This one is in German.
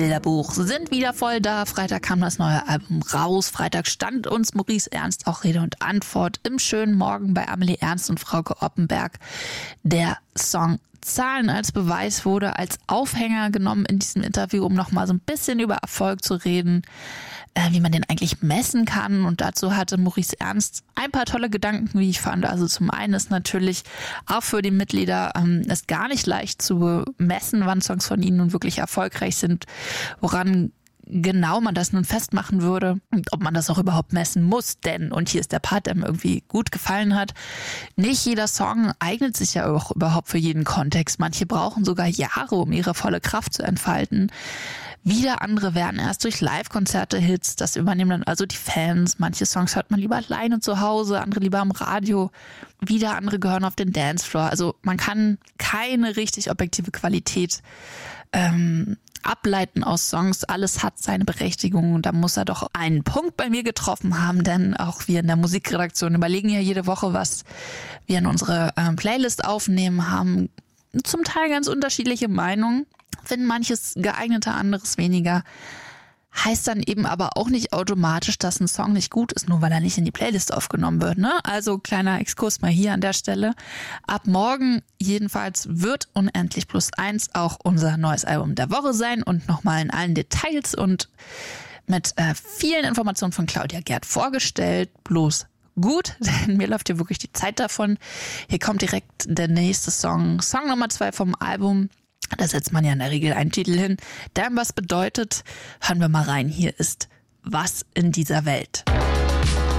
Bilderbuch sind wieder voll da. Freitag kam das neue Album raus. Freitag stand uns Maurice Ernst auch Rede und Antwort im schönen Morgen bei Amelie Ernst und Frauke Oppenberg. Der Song Zahlen als Beweis wurde als Aufhänger genommen in diesem Interview, um nochmal so ein bisschen über Erfolg zu reden, wie man den eigentlich messen kann. Und dazu hatte Maurice Ernst ein paar tolle Gedanken, wie ich fand. Also zum einen ist natürlich auch für die Mitglieder es gar nicht leicht zu messen, wann Songs von ihnen nun wirklich erfolgreich sind, woran genau man das nun festmachen würde und ob man das auch überhaupt messen muss. Denn, und hier ist der Part, der mir irgendwie gut gefallen hat, nicht jeder Song eignet sich ja auch überhaupt für jeden Kontext. Manche brauchen sogar Jahre, um ihre volle Kraft zu entfalten. Wieder andere werden erst durch Live-Konzerte Hits. Das übernehmen dann also die Fans. Manche Songs hört man lieber alleine zu Hause, andere lieber am Radio. Wieder andere gehören auf den Dancefloor. Also man kann keine richtig objektive Qualität ableiten aus Songs. Alles hat seine Berechtigung und da muss er doch einen Punkt bei mir getroffen haben, denn auch wir in der Musikredaktion überlegen ja jede Woche, was wir in unsere Playlist aufnehmen, haben zum Teil ganz unterschiedliche Meinungen, finden manches geeigneter, anderes weniger. Heißt dann eben aber auch nicht automatisch, dass ein Song nicht gut ist, nur weil er nicht in die Playlist aufgenommen wird, ne? Also kleiner Exkurs mal hier an der Stelle. Ab morgen jedenfalls wird Unendlich Plus 1 auch unser neues Album der Woche sein und nochmal in allen Details und mit vielen Informationen von Claudia Gerd vorgestellt. Bloß gut, denn mir läuft hier wirklich die Zeit davon. Hier kommt direkt der nächste Song Nummer 2 vom Album. Da setzt man ja in der Regel einen Titel hin, der was bedeutet. Hören wir mal rein. Hier ist Was in dieser Welt.